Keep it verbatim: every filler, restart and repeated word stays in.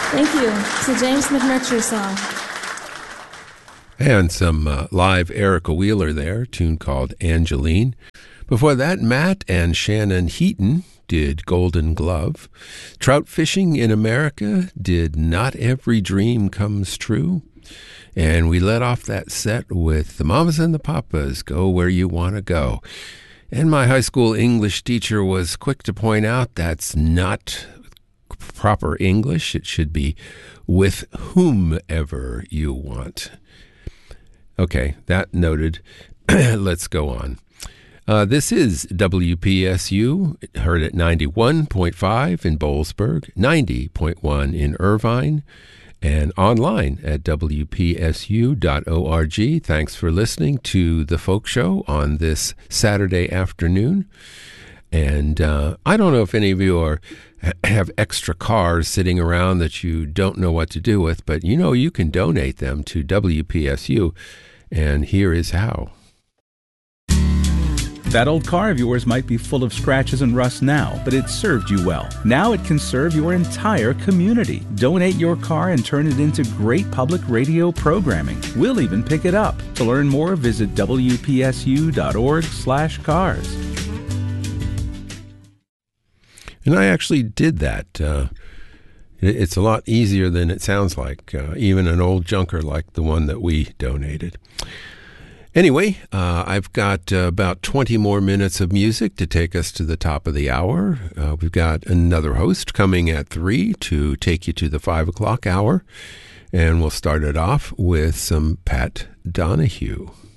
Thank you. It's a James McMurtry song. And some uh, live Erica Wheeler there, a tune called Angeline. Before that, Matt and Shannon Heaton did Golden Glove. Trout Fishing in America did Not Every Dream Comes True. And we let off that set with the Mamas and the Papas, Go Where You Want to Go. And my high school English teacher was quick to point out that's not proper English. It should be with whomever you want. Okay, that noted. Let's go on. Uh, this is W P S U, heard at ninety-one point five in Boalsburg, ninety point one in Irvine, and online at W P S U dot org. Thanks for listening to The Folk Show on this Saturday afternoon. And uh, I don't know if any of you are have extra cars sitting around that you don't know what to do with, but you know you can donate them to W P S U, and here is how. That old car of yours might be full of scratches and rust now, but it served you well. Now it can serve your entire community. Donate your car and turn it into great public radio programming. We'll even pick it up. To learn more, visit W P S U dot org slash cars. And I actually did that. Uh, it's a lot easier than it sounds like, uh, even an old junker like the one that we donated. Anyway, uh, I've got uh, about twenty more minutes of music to take us to the top of the hour. Uh, we've got another host coming at three to take you to the five o'clock hour. And we'll start it off with some Pat Donahue.